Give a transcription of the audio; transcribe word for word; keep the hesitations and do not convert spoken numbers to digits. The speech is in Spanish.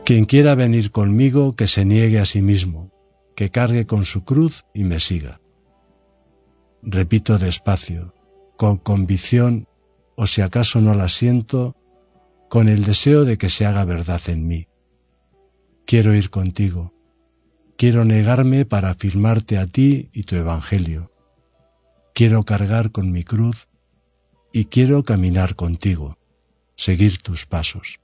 Quien quiera venir conmigo, que se niegue a sí mismo, que cargue con su cruz y me siga. Repito despacio, con convicción, o si acaso no la siento, con el deseo de que se haga verdad en mí. Quiero ir contigo, quiero negarme para afirmarte a ti y tu evangelio. Quiero cargar con mi cruz y quiero caminar contigo, seguir tus pasos.